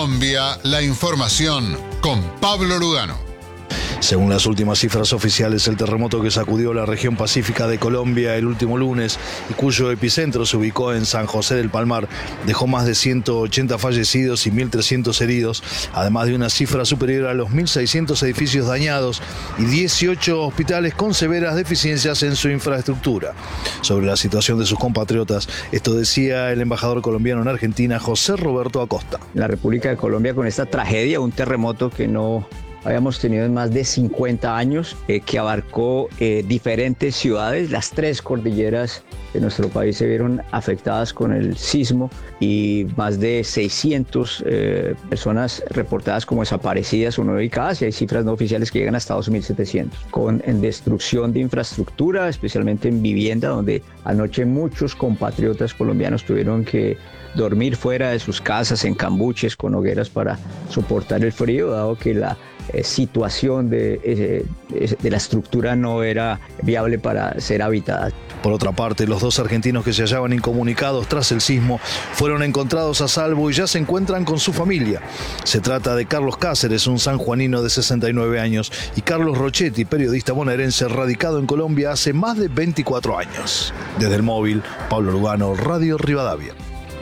Colombia, la información con Pablo Lugano. Según las últimas cifras oficiales, el terremoto que sacudió la región pacífica de Colombia el último lunes y cuyo epicentro se ubicó en San José del Palmar dejó más de 180 fallecidos y 1.300 heridos, además de una cifra superior a los 1.600 edificios dañados y 18 hospitales con severas deficiencias en su infraestructura. Sobre la situación de sus compatriotas, esto decía el embajador colombiano en Argentina, José Roberto Acosta. La República de Colombia, con esta tragedia, un terremoto que no habíamos tenido en más de 50 años, que abarcó diferentes ciudades. Las 3 cordilleras de nuestro país se vieron afectadas con el sismo y más de 600 personas reportadas como desaparecidas o no ubicadas, y hay cifras no oficiales que llegan hasta 2.700. Con destrucción de infraestructura, especialmente en vivienda, donde anoche muchos compatriotas colombianos tuvieron que dormir fuera de sus casas en cambuches con hogueras para soportar el frío, dado que la situación de la estructura no era viable para ser habitada. Por otra parte, los 2 argentinos que se hallaban incomunicados tras el sismo fueron encontrados a salvo y ya se encuentran con su familia. Se trata de Carlos Cáceres, un sanjuanino de 69 años, y Carlos Rochetti, periodista bonaerense radicado en Colombia hace más de 24 años. Desde el móvil, Pablo Lugano, Radio Rivadavia.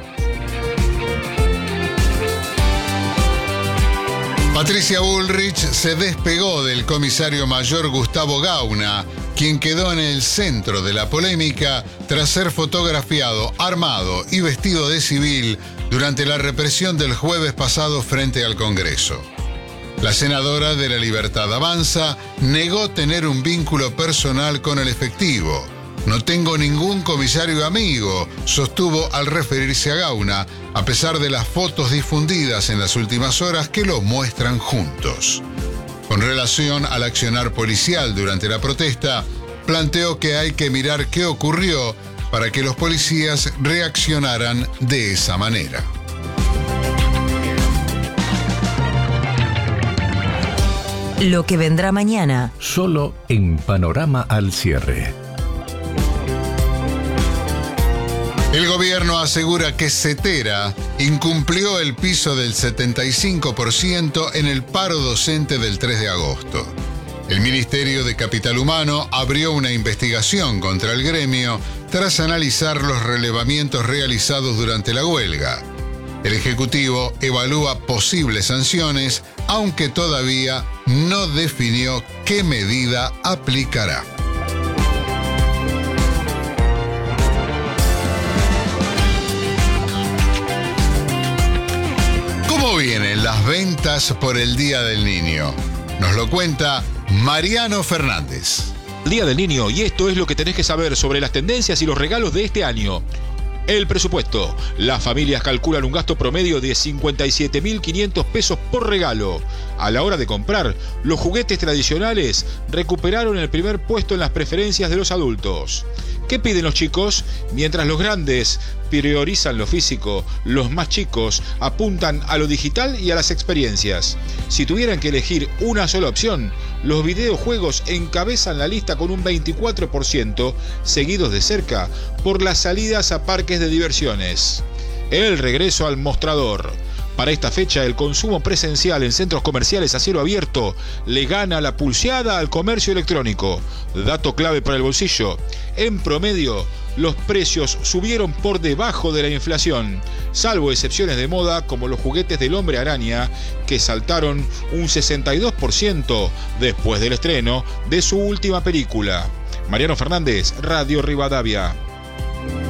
Patricia Bullrich se despegó del comisario mayor Gustavo Gauna, quien quedó en el centro de la polémica tras ser fotografiado, armado y vestido de civil durante la represión del jueves pasado frente al Congreso. La senadora de La Libertad Avanza negó tener un vínculo personal con el efectivo. No tengo ningún comisario amigo, sostuvo al referirse a Gauna, a pesar de las fotos difundidas en las últimas horas que los muestran juntos. Con relación al accionar policial durante la protesta, planteó que hay que mirar qué ocurrió para que los policías reaccionaran de esa manera. Lo que vendrá mañana. Solo en Panorama al Cierre. El gobierno asegura que Cetera incumplió el piso del 75% en el paro docente del 3 de agosto. El Ministerio de Capital Humano abrió una investigación contra el gremio tras analizar los relevamientos realizados durante la huelga. El Ejecutivo evalúa posibles sanciones, aunque todavía no definió qué medida aplicará. ¿Cómo vienen las ventas por el Día del Niño? Nos lo cuenta Mariano Fernández. Día del Niño, y esto es lo que tenés que saber sobre las tendencias y los regalos de este año. El presupuesto. Las familias calculan un gasto promedio de 57.500 pesos por regalo. A la hora de comprar, los juguetes tradicionales recuperaron el primer puesto en las preferencias de los adultos. ¿Qué piden los chicos? Mientras los grandes priorizan lo físico, los más chicos apuntan a lo digital y a las experiencias. Si tuvieran que elegir una sola opción, los videojuegos encabezan la lista con un 24%, seguidos de cerca por las salidas a parques de diversiones. El regreso al mostrador. Para esta fecha, el consumo presencial en centros comerciales a cielo abierto le gana la pulseada al comercio electrónico. Dato clave para el bolsillo. En promedio, los precios subieron por debajo de la inflación, salvo excepciones de moda como los juguetes del Hombre Araña, que saltaron un 62% después del estreno de su última película. Mariano Fernández, Radio Rivadavia.